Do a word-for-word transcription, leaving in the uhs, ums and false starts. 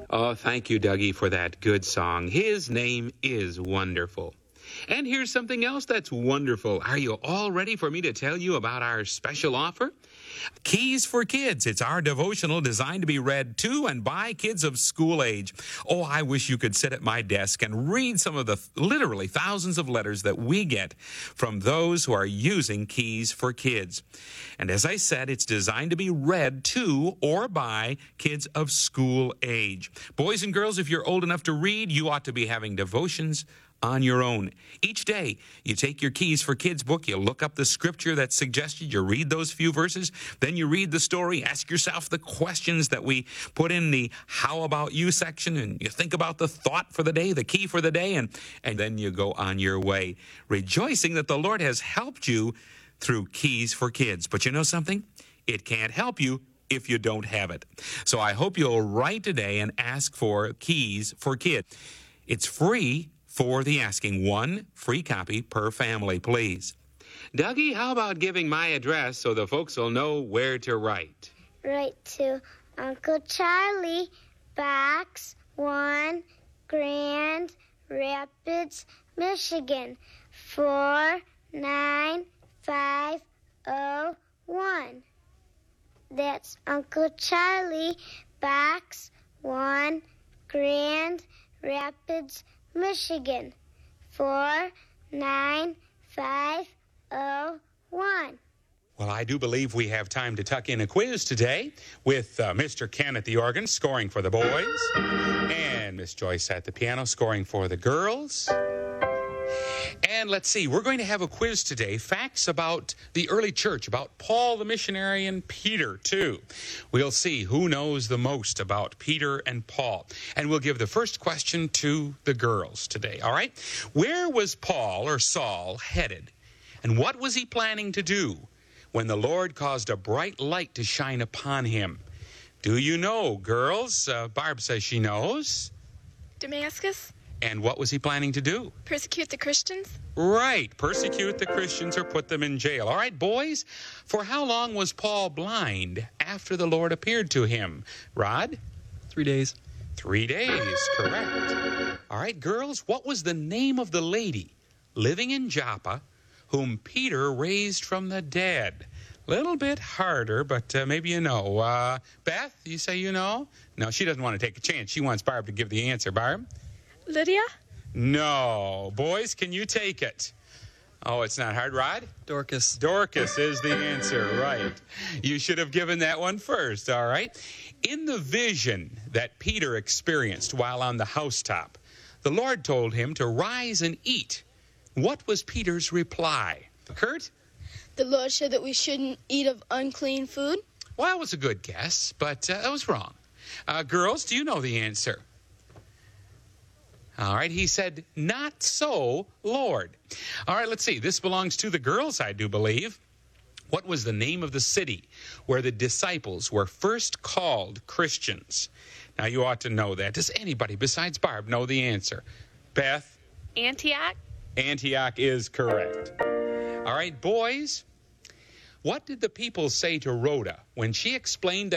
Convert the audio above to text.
Oh, thank you, Dougie, for that good song. His name is wonderful. And here's something else that's wonderful. Are you all ready for me to tell you about our special offer? Keys for Kids. It's our devotional designed to be read to and by kids of school age. Oh, I wish you could sit at my desk and read some of the literally thousands of letters that we get from those who are using Keys for Kids. And as I said, it's designed to be read to or by kids of school age. Boys and girls, if you're old enough to read, you ought to be having devotions on your own. Each day, you take your Keys for Kids book, you look up the scripture that's suggested, you read those few verses, then you read the story, ask yourself the questions that we put in the How About You section, and you think about the thought for the day, the key for the day, and, and then you go on your way, rejoicing that the Lord has helped you through Keys for Kids. But you know something? It can't help you if you don't have it. So I hope you'll write today and ask for Keys for Kids. It's free for the asking. One free copy per family, please. Dougie, how about giving my address so the folks will know where to write? Write to Uncle Charlie, Box one, Grand Rapids, Michigan, four nine five oh one. That's Uncle Charlie, Box one, Grand Rapids, Michigan, four nine five oh one. Well, I do believe we have time to tuck in a quiz today with uh, Mister Ken at the organ scoring for the boys and Miss Joyce at the piano scoring for the girls. And let's see, we're going to have a quiz today, facts about the early church, about Paul the missionary and Peter, too. We'll see who knows the most about Peter and Paul. And we'll give the first question to the girls today, all right? Where was Paul, or Saul, headed? And what was he planning to do when the Lord caused a bright light to shine upon him? Do you know, girls? Uh, Barb says she knows. Damascus. And what was he planning to do? Persecute the Christians. Right, persecute the Christians or put them in jail. All right, boys, for how long was Paul blind after the Lord appeared to him? Rod? Three days. Three days, correct. All right, girls, what was the name of the lady living in Joppa whom Peter raised from the dead? Little bit harder, but uh, maybe you know. Uh, Beth, you say you know? No, she doesn't want to take a chance. She wants Barb to give the answer. Barb? Lydia? No. Boys, can you take it? Oh, it's not hard. Rod? Dorcas. Dorcas is the answer, right. You should have given that one first, all right? In the vision that Peter experienced while on the housetop, the Lord told him to rise and eat. What was Peter's reply? Kurt? The Lord said that we shouldn't eat of unclean food. Well, that was a good guess, but uh, that was wrong. Uh, girls, do you know the answer? All right, he said, not so, Lord. All right, let's see. This belongs to the girls, I do believe. What was the name of the city where the disciples were first called Christians? Now, you ought to know that. Does anybody besides Barb know the answer? Beth? Antioch. Antioch is correct. All right, boys, what did the people say to Rhoda when she explained that